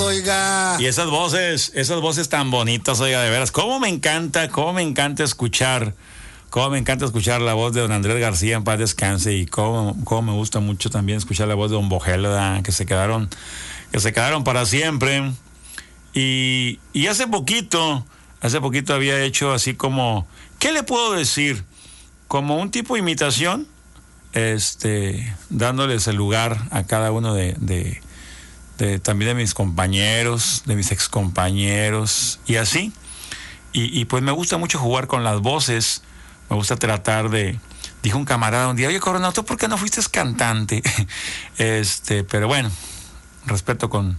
oiga. Y esas voces tan bonitas, oiga, de veras. Cómo me encanta escuchar la voz de don Andrés García, en paz descanse, y cómo me gusta mucho también escuchar la voz de don Bogel, ¿verdad? que se quedaron para siempre. Y hace poquito había hecho así como, ¿qué le puedo decir? Como un tipo de imitación, dándoles el lugar a cada uno de también de mis compañeros, de mis excompañeros, y así. Y pues me gusta mucho jugar con las voces, me gusta tratar de... Dijo un camarada un día, oye, Coronado, ¿tú por qué no fuiste cantante? Pero bueno, respeto con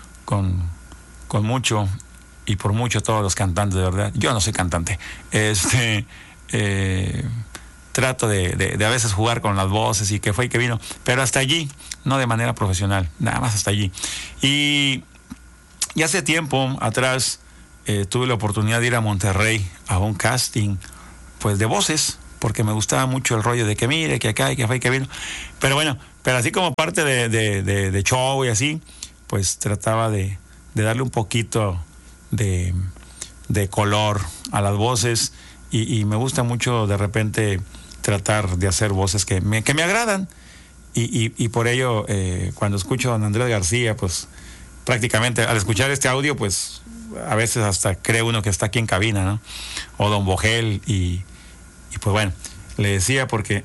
mucho, y por mucho, todos los cantantes, de verdad. Yo no soy cantante. Trato de a veces jugar con las voces y que fue y que vino, pero hasta allí, no de manera profesional, nada más hasta allí. Y hace tiempo atrás tuve la oportunidad de ir a Monterrey a un casting, pues de voces, porque me gustaba mucho el rollo de que mire, que acá y que fue y que vino. Pero bueno, así como parte de show y así, pues trataba de darle un poquito de color a las voces, y me gusta mucho de repente tratar de hacer voces que me agradan, y por ello cuando escucho a don Andrés García, pues prácticamente al escuchar este audio, pues a veces hasta cree uno que está aquí en cabina, ¿no? O don Bogel, y pues bueno, le decía porque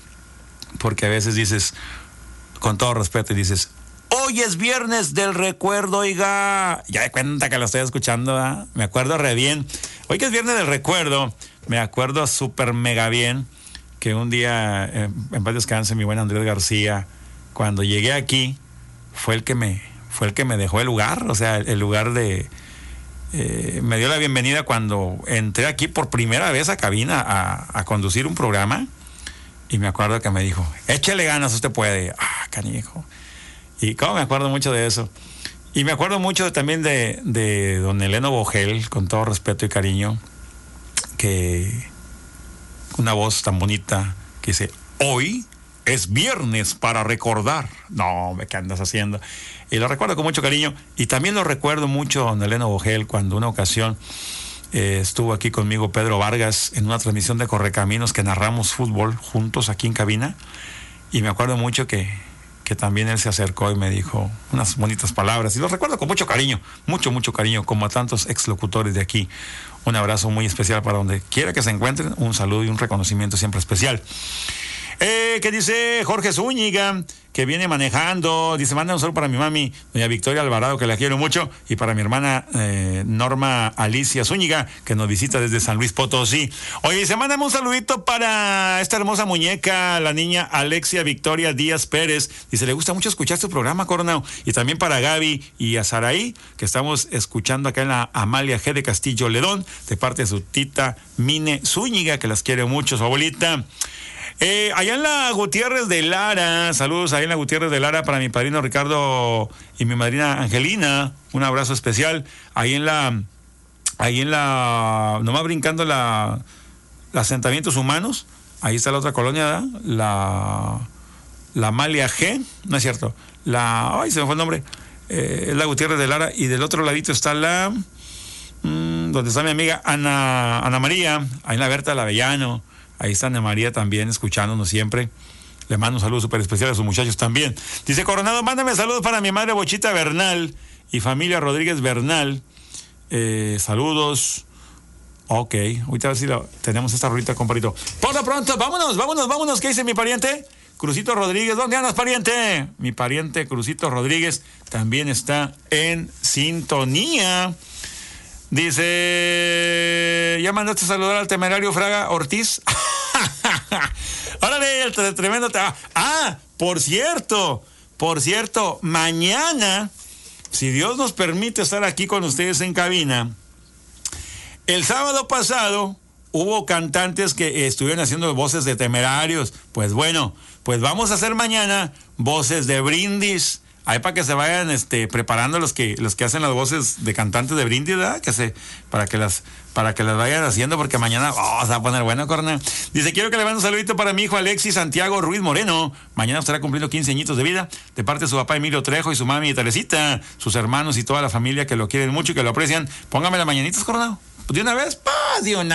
a veces dices, con todo respeto, y dices, hoy es viernes del recuerdo, oiga, ya de cuenta que lo estoy escuchando, ¿eh? Me acuerdo re bien. Hoy que es viernes del recuerdo, me acuerdo súper mega bien que un día, en paz descanse mi buen Andrés García, cuando llegué aquí, fue el que me dejó el lugar, o sea, el lugar me dio la bienvenida cuando entré aquí por primera vez a cabina a conducir un programa, y me acuerdo que me dijo, échale ganas, usted puede. Canijo. Y cómo me acuerdo mucho de eso. Y me acuerdo mucho también de don Eleno Bogel, con todo respeto y cariño, que una voz tan bonita que dice, hoy es viernes para recordar. No, ¿qué andas haciendo? Y lo recuerdo con mucho cariño. Y también lo recuerdo mucho don Eleno Bogel, cuando una ocasión estuvo aquí conmigo Pedro Vargas en una transmisión de Correcaminos, que narramos fútbol juntos aquí en cabina. Y me acuerdo mucho que también él se acercó y me dijo unas bonitas palabras, y lo recuerdo con mucho cariño, mucho cariño, como a tantos exlocutores de aquí. Un abrazo muy especial para donde quiera que se encuentren, un saludo y un reconocimiento siempre especial. ¿Qué dice Jorge Zúñiga, que viene manejando? Dice, manda un saludo para mi mami, doña Victoria Alvarado, que la quiero mucho, y para mi hermana Norma Alicia Zúñiga, que nos visita desde San Luis Potosí. Oye, dice, mándame un saludito para esta hermosa muñeca, la niña Alexia Victoria Díaz Pérez. Dice, le gusta mucho escuchar tu programa, Coronao. Y también para Gaby y a Saraí, que estamos escuchando acá en la Amalia G de Castillo Ledón, de parte de su tita Mine Zúñiga, que las quiere mucho, su abuelita. Allá en la Gutiérrez de Lara, saludos ahí en la Gutiérrez de Lara para mi padrino Ricardo y mi madrina Angelina, un abrazo especial. Ahí en la, nomás brincando los asentamientos humanos, ahí está la otra colonia, ¿verdad? La Amalia G, no es cierto, se me fue el nombre, es la Gutiérrez de Lara, y del otro ladito está donde está mi amiga Ana María, ahí en la Berta del Avellano. Ahí está Ana María también escuchándonos siempre. Le mando un saludo súper especial a sus muchachos también. Dice, Coronado, mándame saludos para mi madre Bochita Bernal y familia Rodríguez Bernal. Saludos. Ok, ahorita a ver si tenemos esta rolita, compadrito. Por lo pronto, vámonos. ¿Qué dice mi pariente? Crucito Rodríguez, ¿dónde andas, pariente? Mi pariente Crucito Rodríguez también está en sintonía. Dice, ¿ya mandaste a saludar al temerario Fraga Ortiz? Órale, el tremendo. Por cierto, mañana, si Dios nos permite estar aquí con ustedes en cabina, el sábado pasado hubo cantantes que estuvieron haciendo voces de temerarios. Pues bueno, pues vamos a hacer mañana voces de Brindis. Ahí para que se vayan preparando los que hacen las voces de cantantes de brindis, ¿verdad? Para que las vayan haciendo, porque mañana se va a poner bueno, corna. Dice, quiero que le mande un saludito para mi hijo Alexis Santiago Ruiz Moreno. Mañana estará cumpliendo 15 añitos de vida, de parte de su papá Emilio Trejo y su mami Teresita, sus hermanos y toda la familia que lo quieren mucho y que lo aprecian. Póngame las mañanitas, corna. Pues de una vez, de una